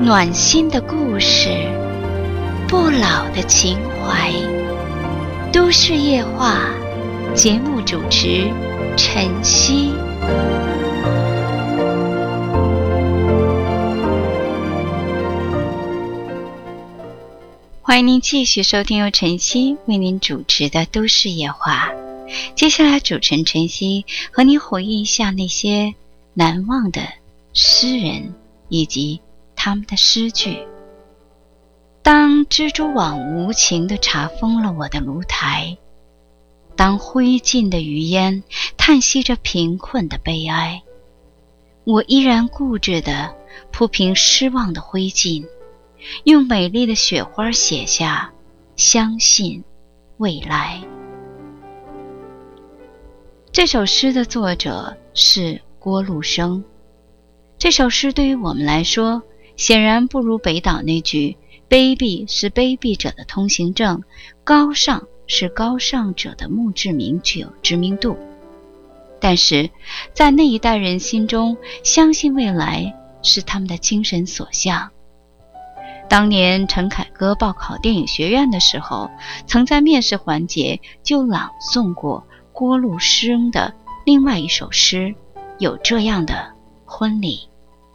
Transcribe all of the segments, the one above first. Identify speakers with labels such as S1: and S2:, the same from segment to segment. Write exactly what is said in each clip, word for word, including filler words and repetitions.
S1: 暖心的故事，不老的情怀。都市夜话，节目主持晨曦。欢迎您继续收听由晨曦为您主持的都市夜话。接下来主持人晨曦和您回忆一下那些难忘的诗人以及他们的诗句。当蜘蛛网无情地查封了我的炉台，当灰烬的余烟叹息着贫困的悲哀，我依然固执地铺平失望的灰烬，用美丽的雪花写下相信未来。这首诗的作者是郭路生。这首诗对于我们来说，显然不如北岛那句卑鄙是卑鄙者的通行证，高尚是高尚者的墓志铭具有知名度。但是在那一代人心中，相信未来是他们的精神所向。当年陈凯歌报考电影学院的时候，曾在面试环节就朗诵过郭路生的另外一首诗，有这样的婚礼。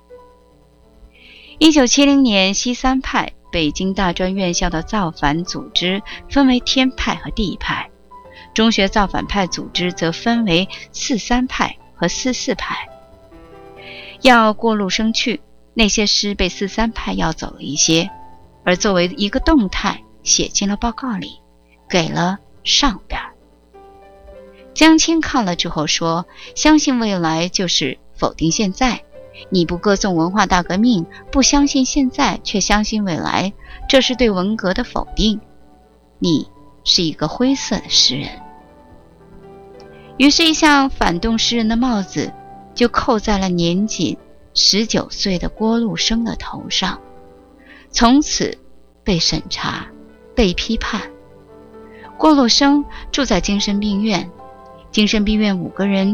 S1: 一九七零年，西三派北京大专院校的造反组织分为天派和地派，中学造反派组织则分为四三派和四四派。要郭路生去，那些诗被四三派要走了一些，而作为一个动态写进了报告里，给了上边。江青看了之后说，相信未来就是否定现在，你不歌颂文化大革命，不相信现在却相信未来，这是对文革的否定，你是一个灰色的诗人。于是一项反动诗人的帽子就扣在了年仅十九岁的郭路生的头上，从此被审查，被批判。郭路生住在精神病院，精神病院五个人